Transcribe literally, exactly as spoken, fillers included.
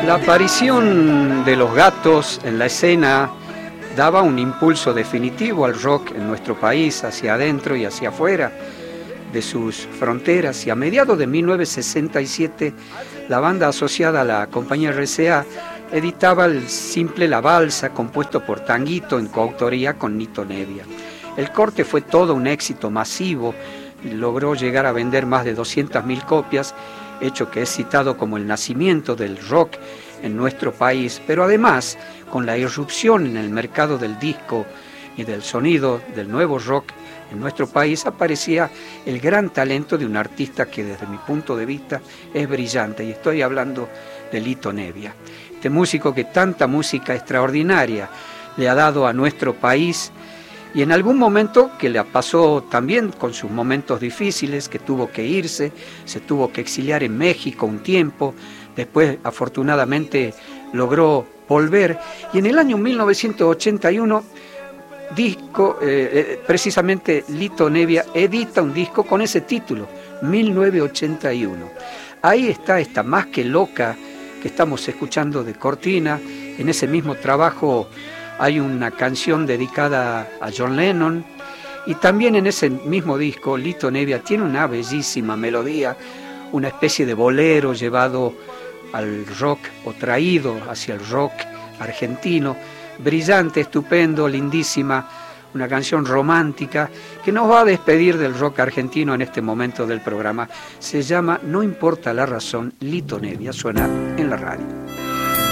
La aparición de los Gatos en la escena daba un impulso definitivo al rock en nuestro país, hacia adentro y hacia afuera de sus fronteras, y a mediados de mil novecientos sesenta y siete la banda asociada a la compañía R C A editaba el simple La Balsa, compuesto por Tanguito en coautoría con Lito Nevia. El corte fue todo un éxito masivo, logró llegar a vender más de doscientas mil copias, hecho que es citado como el nacimiento del rock en nuestro país, pero además, con la irrupción en el mercado del disco y del sonido del nuevo rock en nuestro país, aparecía el gran talento de un artista que desde mi punto de vista es brillante, y estoy hablando de Lito Nevia, este músico que tanta música extraordinaria le ha dado a nuestro país, y en algún momento que le pasó también con sus momentos difíciles, que tuvo que irse, se tuvo que exiliar en México un tiempo, después afortunadamente logró volver, y en el año mil novecientos ochenta y uno, disco, eh, precisamente Lito Nevia edita un disco con ese título, mil novecientos ochenta y uno. Ahí está esta Más que Loca que estamos escuchando de cortina. En ese mismo trabajo hay una canción dedicada a John Lennon, y también en ese mismo disco Lito Nevia tiene una bellísima melodía, una especie de bolero llevado al rock o traído hacia el rock argentino, brillante, estupendo, lindísima, una canción romántica que nos va a despedir del rock argentino en este momento del programa. Se llama No importa la razón, Lito Nevia, suena en la radio.